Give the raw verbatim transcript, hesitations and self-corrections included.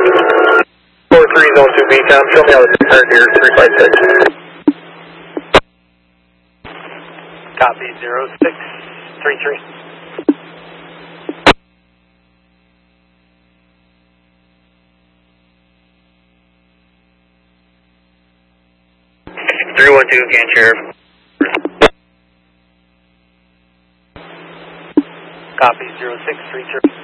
four three zone two B, Tom, show me how the current here, three five six. Copy, zero six three three. three one two, can sheriff. Copy, zero six three three.